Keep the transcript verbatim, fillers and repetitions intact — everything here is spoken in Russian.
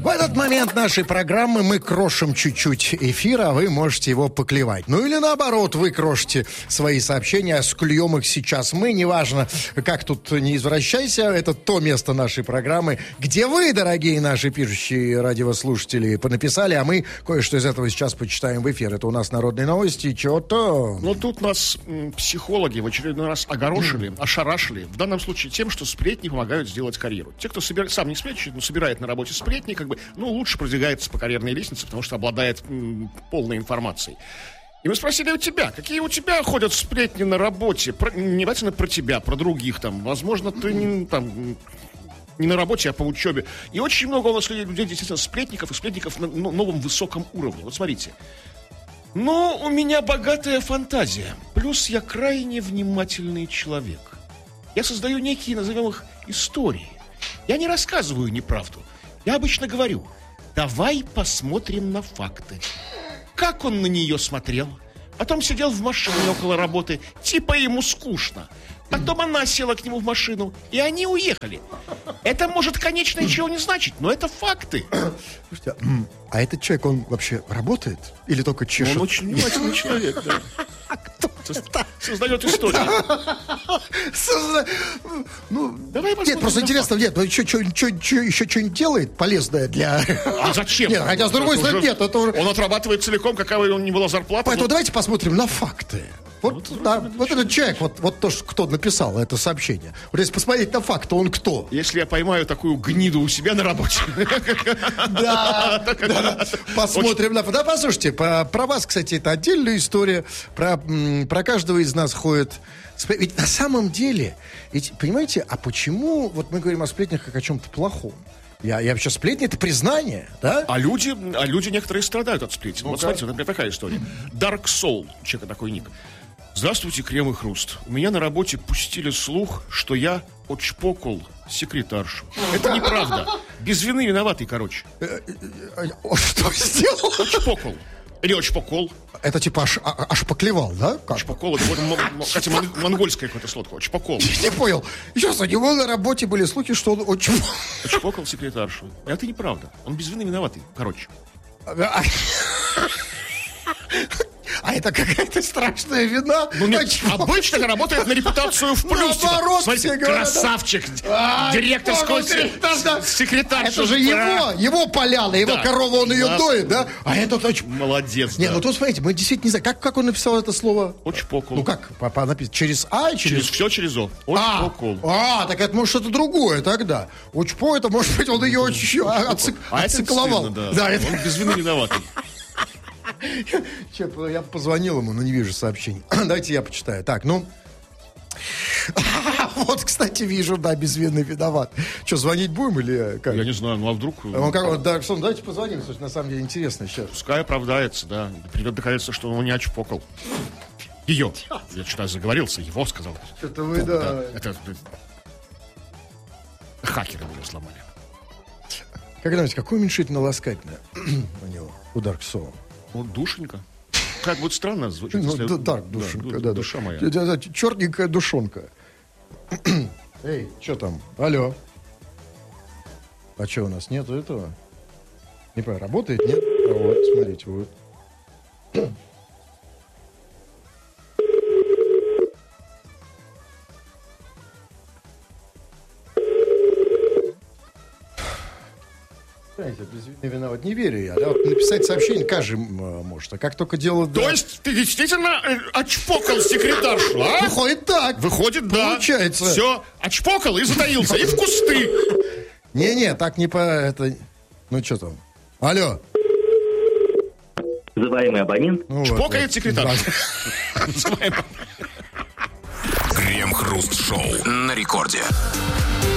В этот момент нашей программы мы крошим чуть-чуть эфира, а вы можете его поклевать. Ну или наоборот, вы крошите свои сообщения, а склюем их сейчас мы. Неважно, как тут не извращайся, это то место нашей программы, где вы, дорогие наши пишущие радиослушатели, понаписали, а мы кое-что из этого сейчас почитаем в эфир. Это у нас народные новости, что-то... Ну тут нас м, психологи в очередной раз огорошили, mm. ошарашили. В данном случае тем, что сплетни помогают сделать карьеру. Те, кто собир... сам не сплетничает, но собирает на работе сплетни, как бы, ну, лучше продвигается по карьерной лестнице, потому что обладает м, полной информацией. И мы спросили у тебя, какие у тебя ходят сплетни на работе? Про... Не обязательно про тебя, про других там. Возможно, ты не, там, не на работе, а по учебе. И очень много у нас людей, действительно, сплетников и сплетников на ну, новом высоком уровне. Вот смотрите. Ну, у меня богатая фантазия. Плюс я крайне внимательный человек. Я создаю некие, назовем их, истории. Я не рассказываю неправду. Я обычно говорю, давай посмотрим на факты. Как он на нее смотрел? Потом сидел в машине около работы, типа ему скучно. Потом она села к нему в машину, и они уехали. Это может, конечно, ничего не значить, но это факты. Слушайте, а этот человек, он вообще работает? Или только чешет? Он очень внимательный человек, да. Создает историю. Ну, нет, просто интересно, нет, ну еще что-нибудь делает полезное для... А зачем? Нет, хотя с другой стороны, нет, это уже... Он отрабатывает целиком, какая бы ни была зарплата. Поэтому давайте посмотрим на факты. Вот, вот, да, вот этот человек, вот, вот то, кто написал это сообщение. Вот если посмотреть на факты, он кто? Если я поймаю такую гниду у себя на работе. Да, посмотрим на... Да, послушайте, про вас, кстати, это отдельная история. Про каждого из нас ходит... Ведь на самом деле, ведь, понимаете, а почему вот мы говорим о сплетнях как о чем-то плохом? Я, я вообще сплетни, это признание, да? А люди, а люди некоторые страдают от сплетен. Вот смотрите, например, такая история. Dark Soul, у человека такой ник. Здравствуйте, Крем и Хруст. У меня на работе пустили слух, что я отчпокал секретаршу. Это неправда. Без вины виноватый, короче. Что сделал? Отчпокал. Или отчпокол. Это типа аж, аж поклевал, да? Отчпокол, это, кстати, монгольское какое-то слово. Отчпокол. Не понял. Сейчас у него на работе были слухи, что он отчпокал. Отчпокал секретаршу. Это неправда. Он без вины виноватый, короче. А это какая-то страшная вина. Ну нет, обычно это работает на репутацию в плюс. Наоборот, смотрите, красавчик, а, директорского секретарь. Это же его, его поляна, его да. корова, он ее да. доит, да? А этот очень... Молодец, Не, да. ну тут, смотрите, мы действительно не знаем, как, как он написал это слово? Отчпокол. Ну как, по, написано, через А и через... Через все через О. Отчпокол. А, а, так это может что-то другое тогда. Отчпо, это может быть, он ее очень отцикловал. Да, он без вины виноватый. Че, я позвонил ему, но не вижу сообщений. Давайте я почитаю. Так, ну... Вот, кстати, вижу, да, безвинный виноват. Что, звонить будем или как? Я не знаю, ну а вдруг... Он как, да, Сон, давайте позвоним, слушай, на самом деле интересно сейчас. Пускай оправдается, да. Придет доказательство, что он не отчпокал. Ее. Я что-то заговорился, его сказал. Это вы, да. да. Это... Хакеры его сломали. Как думаете, какое уменьшительно-ласкательное у него, у Dark Soul? Вот душенька. Как вот странно звучит. Ну, если... да, да, душенька, да, да, душа моя. Да, да, черненькая душонка. Эй, что там? Алло. А что, у нас нету этого? Не понимаю, работает, нет? А вот, смотрите, вот. Знаете, безвинный виноват. Не верю я. Да? Вот написать сообщение каждый может. А как только дело... То да... есть ты действительно отчпокал секретаршу, а? Выходит так. Выходит, да. Получается. Все, отчпокал и затаился, и в кусты. Не-не, так не по... это. Ну, что там? Алло. Вызываемый абонент. Ну, чпокает вот, секретарша. Крем-хруст шоу на рекорде.